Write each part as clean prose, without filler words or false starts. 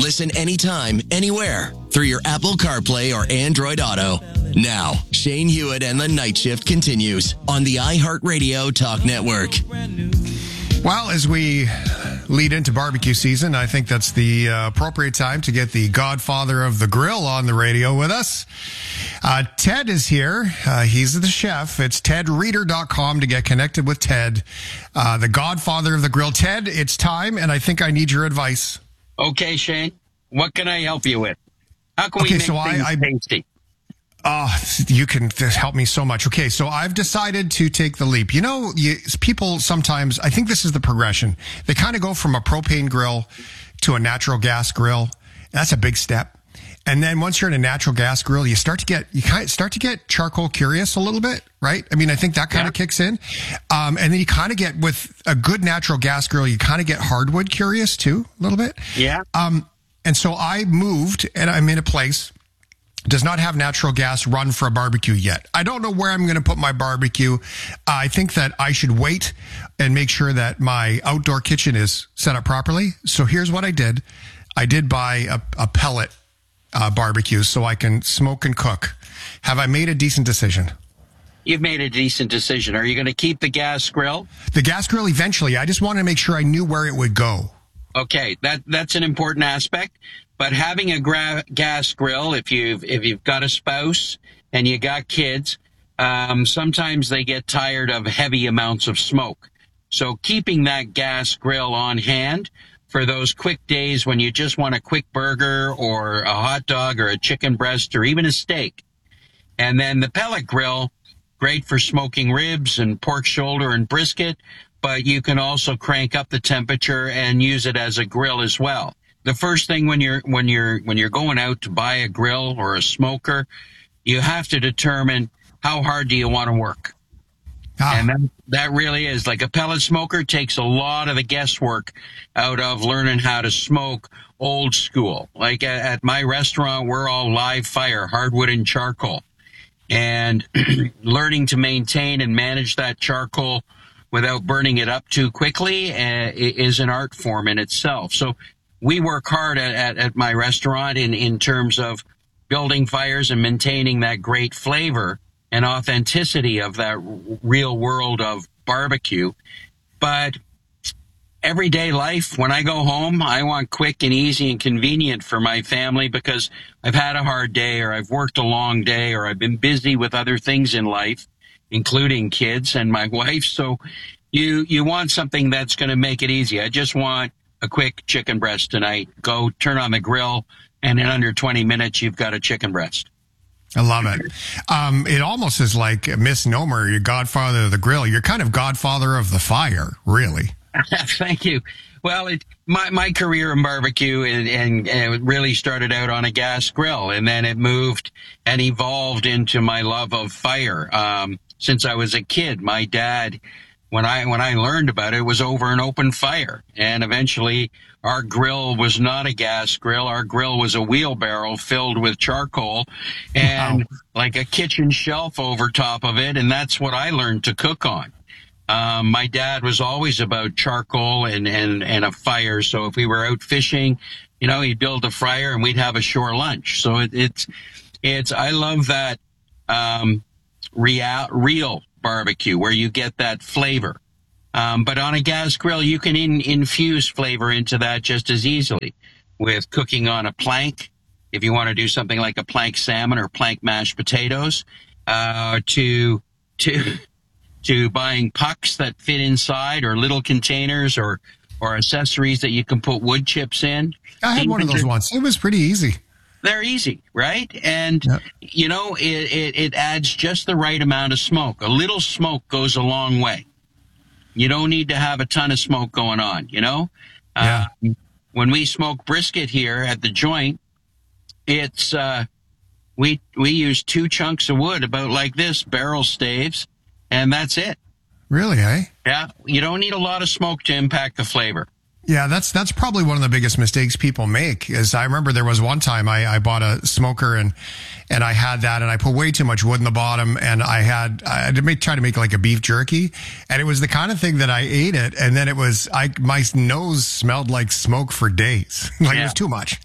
Listen anytime, anywhere through your Apple CarPlay or Android Auto. Now, Shane Hewitt and the Night Shift continues on the iHeartRadio Talk Network. Well, as we lead into barbecue season, I think that's the appropriate time to get the godfather of the grill on the radio with us. Ted is here. He's the chef. It's tedreader.com to get connected with Ted, the godfather of the grill. Ted, it's time, and I think I need your advice. Okay, Shane. What can I help you with? How can we make things tasty? You can help me so much. Okay, so I've decided to take the leap. You know, people sometimes, I think this is the progression. They kind of go from a propane grill to a natural gas grill. That's a big step. And then once you're in a natural gas grill, you start to get charcoal curious a little bit, right? I mean, I think that kind of kicks in. And then you kind of get, with a good natural gas grill, you kind of get hardwood curious too, a little bit. Yeah. And so I moved, and I'm in a place does not have natural gas run for a barbecue yet. I don't know where I'm going to put my barbecue. I think that I should wait and make sure that my outdoor kitchen is set up properly. So here's what I did. I did buy a pellet barbecue so I can smoke and cook. Have I made a decent decision? You've made a decent decision. Are you going to keep the gas grill? The gas grill eventually. I just wanted to make sure I knew where it would go. Okay, that's an important aspect. But having a gas grill, if you've got a spouse and you got kids, sometimes they get tired of heavy amounts of smoke. So keeping that gas grill on hand for those quick days when you just want a quick burger or a hot dog or a chicken breast or even a steak. And then the pellet grill, great for smoking ribs and pork shoulder and brisket, but you can also crank up the temperature and use it as a grill as well. The first thing when you're going out to buy a grill or a smoker, you have to determine how hard do you want to work. And that really is, like, a pellet smoker takes a lot of the guesswork out of learning how to smoke old school. Like at my restaurant, we're all live fire, hardwood and charcoal. And learning to maintain and manage that charcoal without burning it up too quickly is an art form in itself. So we work hard at my restaurant in terms of building fires and maintaining that great flavor and authenticity of that real world of barbecue. But everyday life, when I go home, I want quick and easy and convenient for my family because I've had a hard day or I've worked a long day or I've been busy with other things in life, including kids and my wife. So you want something that's going to make it easy. I just want a quick chicken breast tonight. Go turn on the grill, and in under 20 minutes, you've got a chicken breast. I love it. It almost is like a misnomer. You're godfather of the grill. You're kind of godfather of the fire, really. Thank you. Well, my career in barbecue and it really started out on a gas grill, and then it moved and evolved into my love of fire. Since I was a kid, my dad, when I learned about it, was over an open fire. And eventually our grill was not a gas grill. Our grill was a wheelbarrow filled with charcoal and like a kitchen shelf over top of it. And that's what I learned to cook on. My dad was always about charcoal and a fire. So if we were out fishing, he'd build a fire and we'd have a shore lunch. So I love that, real barbecue where you get that flavor. But on a gas grill, you can infuse flavor into that just as easily with cooking on a plank. If you want to do something like a plank salmon or plank mashed potatoes, to buying pucks that fit inside or little containers or accessories that you can put wood chips in. I had one of those once. It was pretty easy. They're easy, right? And, it adds just the right amount of smoke. A little smoke goes a long way. You don't need to have a ton of smoke going on, Yeah. When we smoke brisket here at the joint, it's, we use 2 chunks of wood about like this, barrel staves, and that's it. Really, eh? Yeah. You don't need a lot of smoke to impact the flavor. Yeah, that's probably one of the biggest mistakes people make. Is I remember there was one time I bought a smoker and I had that and I put way too much wood in the bottom and I tried to make like a beef jerky and it was the kind of thing that I ate it and then my nose smelled like smoke for days. It was too much.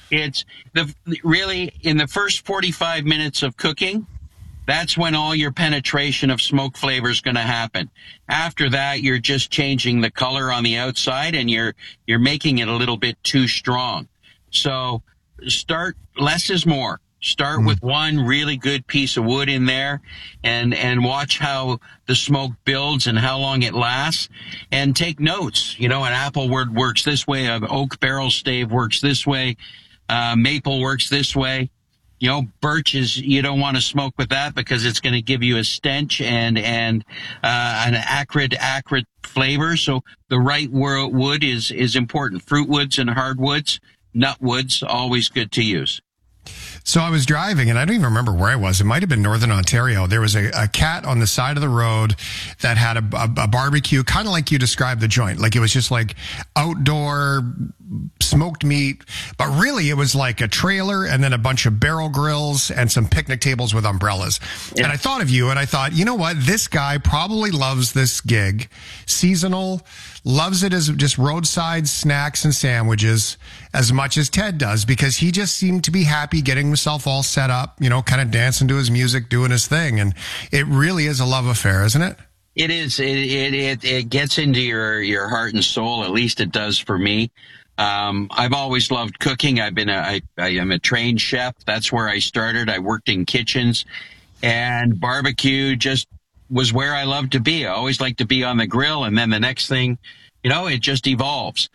It's really in the first 45 minutes of cooking. That's when all your penetration of smoke flavor is going to happen. After that, you're just changing the color on the outside, and you're making it a little bit too strong. So less is more. Start with one really good piece of wood in there, and watch how the smoke builds and how long it lasts, and take notes. An apple wood works this way, an oak barrel stave works this way, maple works this way. Birch you don't want to smoke with that because it's going to give you a stench and an acrid flavor. So the right wood is important. Fruit woods and hardwoods, nut woods, always good to use. So I was driving, and I don't even remember where I was. It might have been Northern Ontario. There was a cat on the side of the road that had a barbecue, kind of like you described the joint. Like it was just like outdoor smoked meat, but really it was like a trailer and then a bunch of barrel grills and some picnic tables with umbrellas. Yeah. And I thought of you, and I thought, you know what? This guy probably loves this gig. Seasonal, loves it as just roadside snacks and sandwiches as much as Ted does, because he just seemed to be happy getting himself all set up, kind of dancing to his music, doing his thing. And it really is a love affair, isn't it? It is. It gets into your heart and soul. At least it does for me. I've always loved cooking. I am a trained chef. That's where I started. I worked in kitchens, and barbecue just was where I loved to be. I always liked to be on the grill, and then the next thing, it just evolves.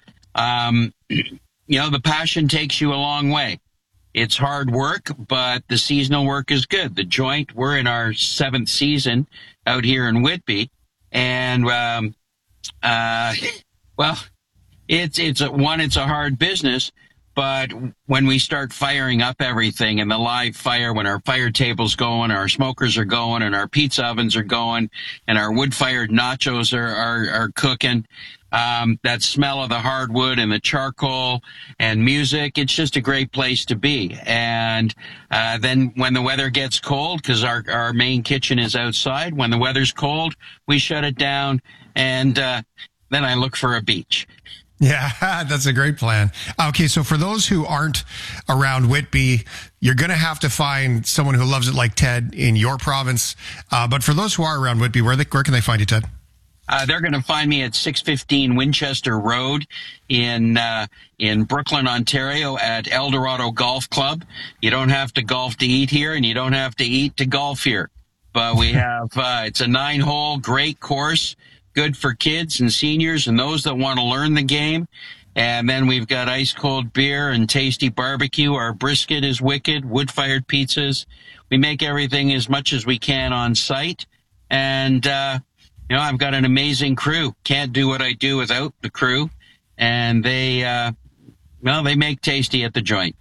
The passion takes you a long way. It's hard work, but the seasonal work is good. The joint, we're in our 7th season out here in Whitby, and it's a hard business. But when we start firing up everything and the live fire, when our fire table's going, our smokers are going, and our pizza ovens are going, and our wood-fired nachos are cooking, that smell of the hardwood and the charcoal and music, it's just a great place to be. And then when the weather gets cold, because our main kitchen is outside, when the weather's cold, we shut it down, and then I look for a beach. Yeah, that's a great plan. Okay, so for those who aren't around Whitby, you're going to have to find someone who loves it like Ted in your province. But for those who are around Whitby, where can they find you, Ted? They're going to find me at 615 Winchester Road in Brooklyn, Ontario, at Eldorado Golf Club. You don't have to golf to eat here, and you don't have to eat to golf here. But we have it's a 9-hole, great course. Good for kids and seniors and those that want to learn the game. And then we've got ice cold beer and tasty barbecue. Our brisket is wicked, wood-fired pizzas. We make everything as much as we can on site. And, I've got an amazing crew. Can't do what I do without the crew. And they make tasty at the joint.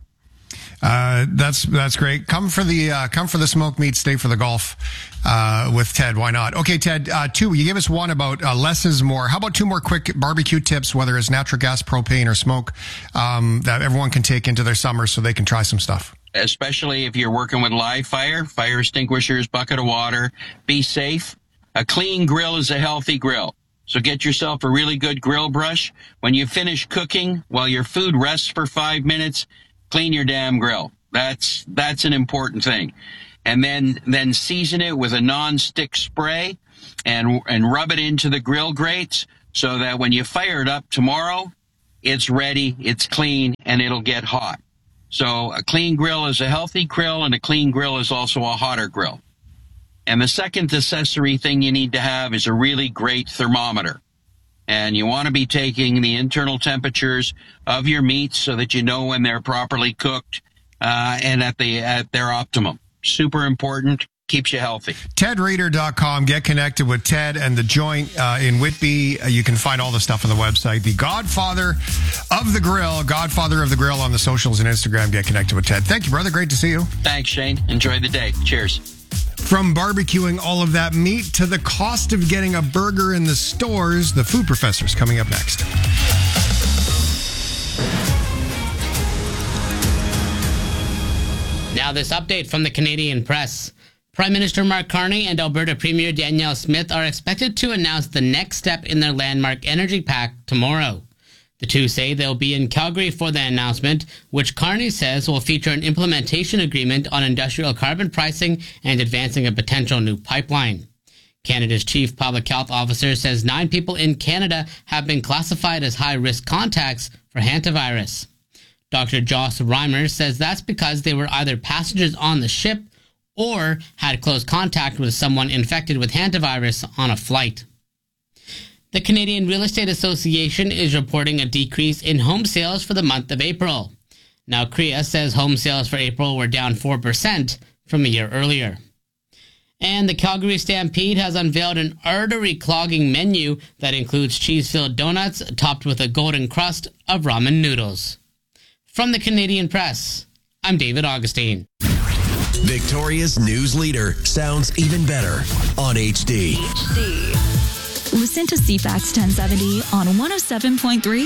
That's great. Come for the smoked meat, stay for the golf, with Ted. Why not? Okay, Ted, 2, you gave us one about, less is more. How about 2 more quick barbecue tips, whether it's natural gas, propane, or smoke, that everyone can take into their summer so they can try some stuff? Especially if you're working with live fire extinguishers, bucket of water, be safe. A clean grill is a healthy grill. So get yourself a really good grill brush. When you finish cooking, while your food rests for 5 minutes, clean your damn grill. That's an important thing. And then season it with a non-stick spray and rub it into the grill grates so that when you fire it up tomorrow, it's ready, it's clean, and it'll get hot. So a clean grill is a healthy grill, and a clean grill is also a hotter grill. And the second accessory thing you need to have is a really great thermometer. And you want to be taking the internal temperatures of your meats so that you know when they're properly cooked and at their optimum. Super important. Keeps you healthy. TedRaider.com. Get connected with Ted and the joint in Whitby. You can find all the stuff on the website. The Godfather of the Grill on the socials and Instagram. Get connected with Ted. Thank you, brother. Great to see you. Thanks, Shane. Enjoy the day. Cheers. From barbecuing all of that meat to the cost of getting a burger in the stores, the Food Professor's coming up next. Now this update from the Canadian Press. Prime Minister Mark Carney and Alberta Premier Danielle Smith are expected to announce the next step in their landmark energy pact tomorrow. The two say they'll be in Calgary for the announcement, which Carney says will feature an implementation agreement on industrial carbon pricing and advancing a potential new pipeline. Canada's chief public health officer says 9 people in Canada have been classified as high-risk contacts for hantavirus. Dr. Joss Reimer says that's because they were either passengers on the ship or had close contact with someone infected with hantavirus on a flight. The Canadian Real Estate Association is reporting a decrease in home sales for the month of April. Now, CREA says home sales for April were down 4% from a year earlier. And the Calgary Stampede has unveiled an artery-clogging menu that includes cheese-filled donuts topped with a golden crust of ramen noodles. From the Canadian Press, I'm David Augustine. Victoria's news leader sounds even better on HD. Listen to CFAX 1070 on 107.3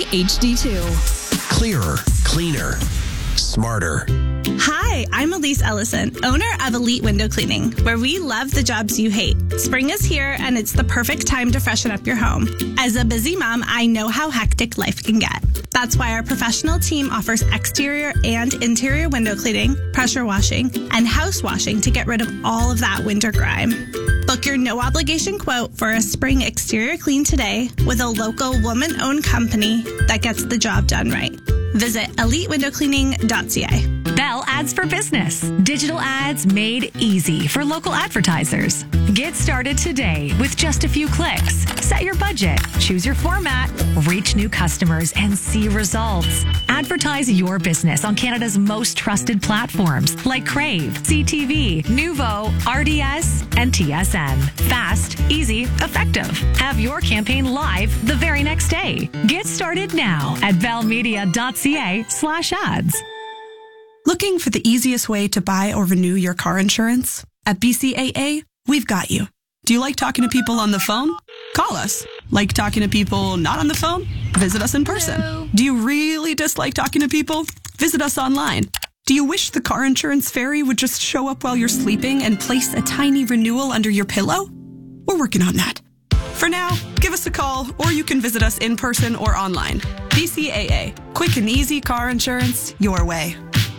HD2. Clearer, cleaner, smarter. Hi, I'm Elise Ellison, owner of Elite Window Cleaning, where we love the jobs you hate. Spring is here, and it's the perfect time to freshen up your home. As a busy mom, I know how hectic life can get. That's why our professional team offers exterior and interior window cleaning, pressure washing, and house washing to get rid of all of that winter grime. Book your no-obligation quote for a spring exterior clean today with a local woman-owned company that gets the job done right. Visit elitewindowcleaning.ca. Bell Ads for Business. Digital ads made easy for local advertisers. Get started today with just a few clicks. Set your budget, choose your format, reach new customers, and see results. Advertise your business on Canada's most trusted platforms like Crave, CTV, Nuvo, RDS, and TSN. Fast, easy, effective. Have your campaign live the very next day. Get started now at bellmedia.ca/ads. Looking for the easiest way to buy or renew your car insurance? At BCAA, we've got you. Do you like talking to people on the phone? Call us. Like talking to people not on the phone? Visit us in person. Hello. Do you really dislike talking to people? Visit us online. Do you wish the car insurance fairy would just show up while you're sleeping and place a tiny renewal under your pillow? We're working on that. For now, give us a call, or you can visit us in person or online. BCAA. Quick and easy car insurance your way.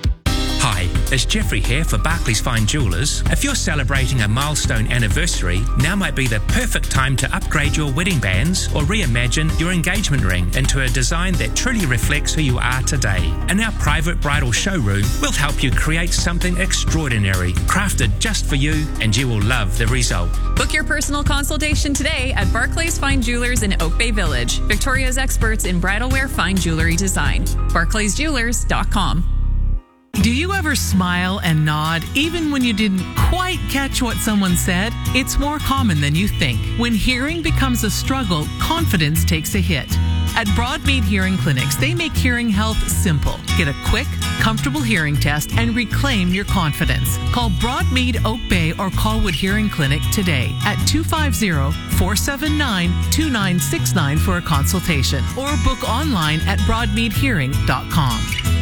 Hi, it's Jeffrey here for Barclays Fine Jewellers. If you're celebrating a milestone anniversary, now might be the perfect time to upgrade your wedding bands or reimagine your engagement ring into a design that truly reflects who you are today. In our private bridal showroom, we'll help you create something extraordinary, crafted just for you, and you will love the result. Book your personal consultation today at Barclays Fine Jewellers in Oak Bay Village, Victoria's experts in bridal wear fine jewelry design. BarclaysJewelers.com. Do you ever smile and nod even when you didn't quite catch what someone said? It's more common than you think. When hearing becomes a struggle, confidence takes a hit. At Broadmead Hearing Clinics, they make hearing health simple. Get a quick, comfortable hearing test and reclaim your confidence. Call Broadmead Oak Bay or Colwood Hearing Clinic today at 250-479-2969 for a consultation, or book online at broadmeadhearing.com.